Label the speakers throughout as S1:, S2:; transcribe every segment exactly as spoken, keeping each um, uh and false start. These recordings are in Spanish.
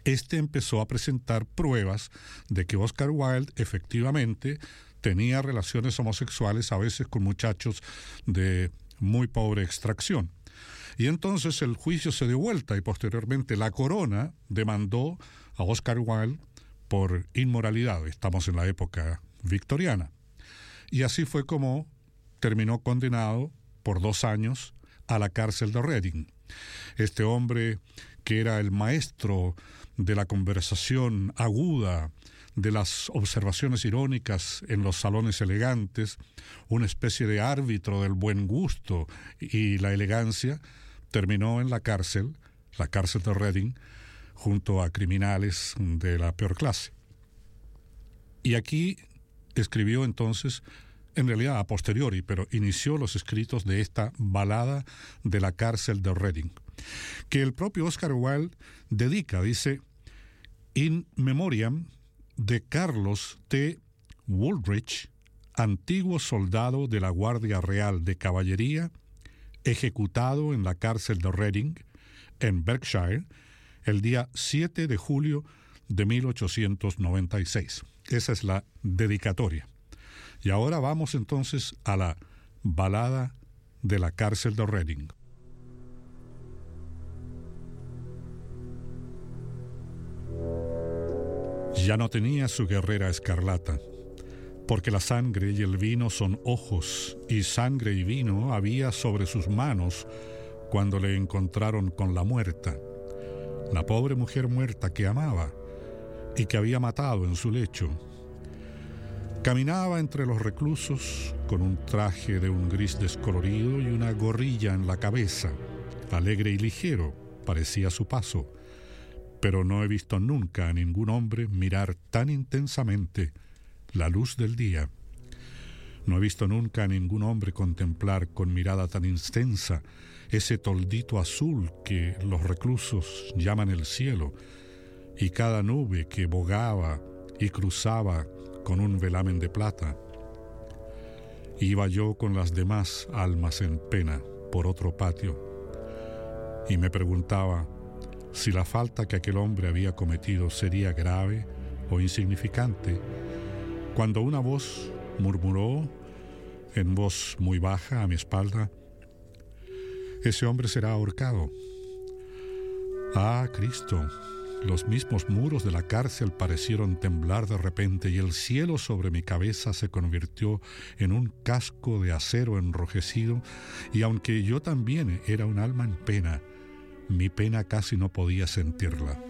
S1: este empezó a presentar pruebas de que Oscar Wilde efectivamente tenía relaciones homosexuales, a veces con muchachos de muy pobre extracción. Y entonces el juicio se dio vuelta y posteriormente la corona demandó a Oscar Wilde por inmoralidad. Estamos en la época victoriana. Y así fue como terminó condenado por dos años a la cárcel de Reading. Este hombre que era el maestro de la conversación aguda, de las observaciones irónicas en los salones elegantes, una especie de árbitro del buen gusto y la elegancia, terminó en la cárcel, la cárcel de Reading, junto a criminales de la peor clase. Y aquí escribió entonces, en realidad a posteriori, pero inició los escritos de esta balada de la cárcel de Reading, que el propio Oscar Wilde dedica, dice, in memoriam de Carlos T. Woolridge, antiguo soldado de la Guardia Real de Caballería, ejecutado en la cárcel de Reading, en Berkshire, el día siete de julio de mil ochocientos noventa y seis. Esa es la dedicatoria. Y ahora vamos entonces a la balada de la cárcel de Reading. Ya no tenía su guerrera escarlata, porque la sangre y el vino son ojos, y sangre y vino había sobre sus manos cuando le encontraron con la muerta, la pobre mujer muerta que amaba y que había matado en su lecho. Caminaba entre los reclusos con un traje de un gris descolorido y una gorrilla en la cabeza. Alegre y ligero parecía su paso, pero no he visto nunca a ningún hombre mirar tan intensamente la luz del día. No he visto nunca a ningún hombre contemplar con mirada tan intensa ese toldito azul que los reclusos llaman el cielo, y cada nube que bogaba y cruzaba con un velamen de plata. Iba yo con las demás almas en pena por otro patio, y me preguntaba si la falta que aquel hombre había cometido sería grave o insignificante, cuando una voz murmuró en voz muy baja a mi espalda: «Ese hombre será ahorcado». ¡Ah, Cristo! Los mismos muros de la cárcel parecieron temblar de repente y el cielo sobre mi cabeza se convirtió en un casco de acero enrojecido, y aunque yo también era un alma en pena, mi pena casi no podía sentirla.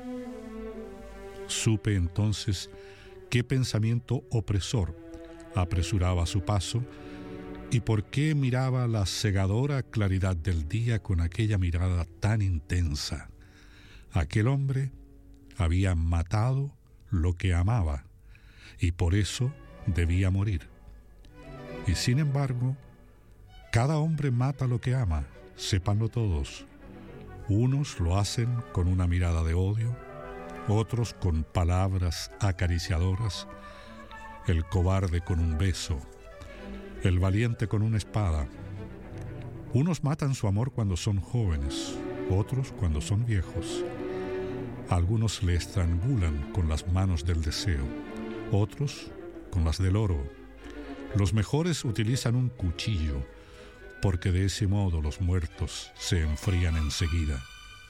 S1: Supe entonces qué pensamiento opresor apresuraba su paso y por qué miraba la cegadora claridad del día con aquella mirada tan intensa. Aquel hombre había matado lo que amaba y por eso debía morir. Y sin embargo, cada hombre mata lo que ama, sépanlo todos. Unos lo hacen con una mirada de odio, otros con palabras acariciadoras, el cobarde con un beso, el valiente con una espada. Unos matan su amor cuando son jóvenes, otros cuando son viejos. Algunos le estrangulan con las manos del deseo, otros con las del oro. Los mejores utilizan un cuchillo, porque de ese modo los muertos se enfrían enseguida.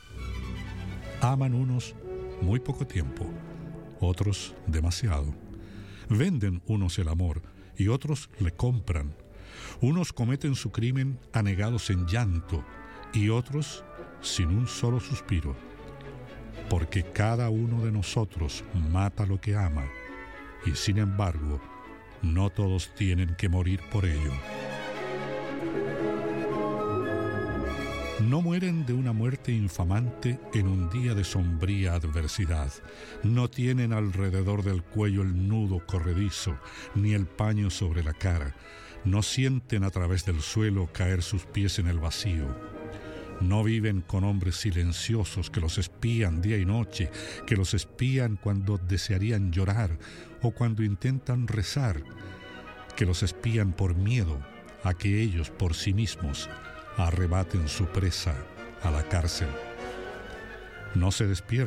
S1: Aman unos muy poco tiempo, otros demasiado. Venden unos el amor y otros le compran. Unos cometen su crimen anegados en llanto y otros sin un solo suspiro. Porque cada uno de nosotros mata lo que ama y sin embargo no todos tienen que morir por ello. No mueren de una muerte infamante en un día de sombría adversidad. No tienen alrededor del cuello el nudo corredizo, ni el paño sobre la cara. No sienten a través del suelo caer sus pies en el vacío. No viven con hombres silenciosos que los espían día y noche, que los espían cuando desearían llorar o cuando intentan rezar, que los espían por miedo a que ellos por sí mismos arrebaten su presa a la cárcel. No se despiertan